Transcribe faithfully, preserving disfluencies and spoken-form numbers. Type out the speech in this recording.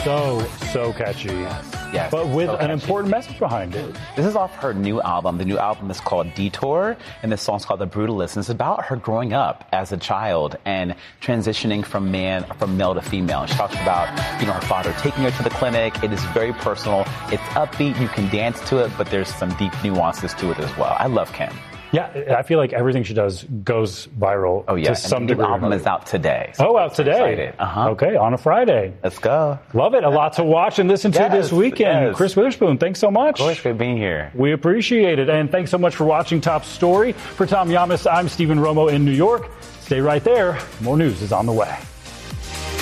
So, so catchy. Yes. But with so an important message behind it. This is off her new album. The new album is called Detour, and this song's called The Brutalist. And it's about her growing up as a child and transitioning from man, from male to female. She talks about, you know, her father taking her to the clinic. It is very personal. It's upbeat. You can dance to it, but there's some deep nuances to it as well. I love Kim. Yeah, I feel like everything she does goes viral. Oh, yeah. To some and the new degree. album is out today. So oh, out today. Uh-huh. Okay, on a Friday. Let's go. Love it. A lot to watch and listen to yes, this weekend. Yes. Chris Witherspoon, thanks so much. Of course, great being here. We appreciate it. And thanks so much for watching Top Story. For Tom Yamas, I'm Stephen Romo in New York. Stay right there. More news is on the way.